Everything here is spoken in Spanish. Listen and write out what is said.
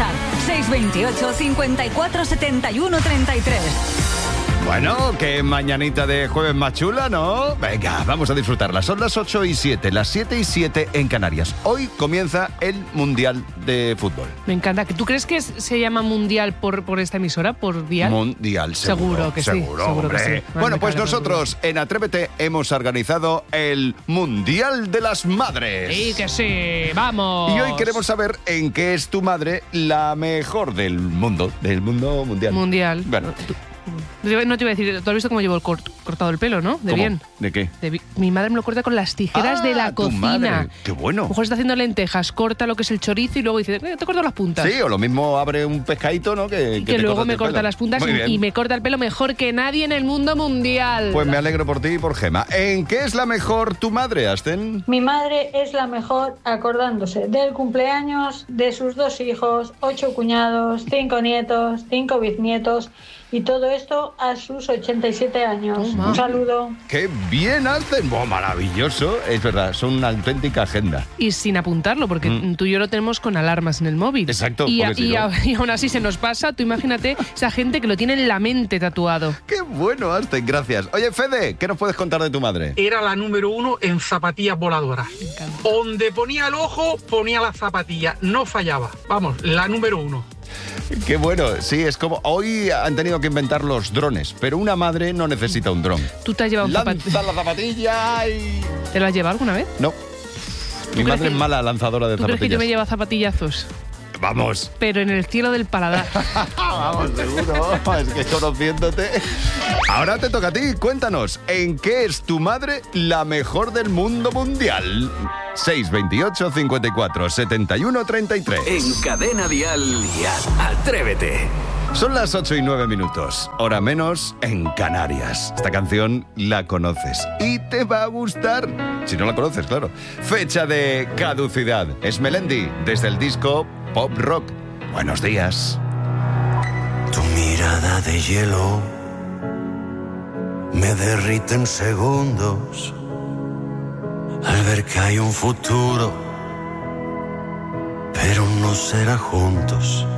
WhatsApp 628 54 71 33. Bueno, qué mañanita de jueves más chula, ¿no? Venga, vamos a disfrutarla. Son las 8:07, las 7:07 en Canarias. Hoy comienza el Mundial de Fútbol. Me encanta. ¿Tú crees que se llama Mundial por esta emisora, por Dial? Mundial, seguro que seguro, sí. hombre. Que sí. Bueno, pues nosotros en Atrévete hemos organizado el Mundial de las Madres. Sí, que sí. ¡Vamos! Y hoy queremos saber en qué es tu madre la mejor del mundo mundial. Mundial. Bueno. No te iba a decir, tú has visto cómo llevo cortado el pelo, ¿no? De ¿Cómo? bien. ¿De qué? Mi madre me lo corta con las tijeras de la tu cocina. Madre. ¡Qué bueno! A lo mejor está haciendo lentejas, corta lo que es el chorizo y luego dice, te corto las puntas. Sí, o lo mismo abre un pescadito, ¿no? Que luego me corta las puntas y me corta el pelo mejor que nadie en el mundo mundial. Pues me alegro por ti y por Gema. ¿En qué es la mejor tu madre, Asten? Mi madre es la mejor acordándose del cumpleaños de sus 2 hijos, 8 cuñados, 5 nietos, 5 bisnietos y todo esto a sus 87 años. Un saludo. ¡Qué bien, Asten! ¡Oh, maravilloso! Es verdad, son una auténtica agenda. Y sin apuntarlo, porque tú y yo lo tenemos con alarmas en el móvil. Exacto. Y aún así se nos pasa. Tú imagínate esa gente que lo tiene en la mente tatuado. ¡Qué bueno, Asten! Gracias. Oye, Fede, ¿qué nos puedes contar de tu madre? Era la número 1 en zapatillas voladoras. Me encanta. Donde ponía el ojo, ponía la zapatilla. No fallaba. Vamos, la número 1. Qué bueno, sí, es como hoy han tenido que inventar los drones, pero una madre no necesita un dron. ¿Tú te has llevado Lanza la zapatilla y... ¿Te lo has llevado alguna vez? No. Mi madre es mala lanzadora de ¿Tú crees zapatillas. que yo me llevo zapatillazos? Vamos. Pero en el cielo del paladar. Vamos, seguro. Es que conociéndote. Ahora te toca a ti. Cuéntanos, ¿en qué es tu madre la mejor del mundo mundial? 628 54 71 33. En Cadena Dial, Atrévete. Son las 8:09, hora menos en Canarias. Esta canción la conoces y te va a gustar. Si no la conoces, claro. Fecha de caducidad. Es Melendi, desde el disco Pop Rock. Buenos días. Tu mirada de hielo me derrite en segundos al ver que hay un futuro, pero no será juntos.